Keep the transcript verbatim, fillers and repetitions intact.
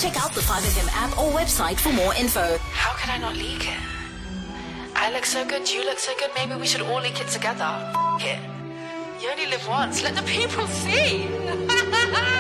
Check out the five F M app or website for more info. How could I not leak it? I look so good, you look so good, maybe we should all leak it together. F*** it. You only live once, let the people see.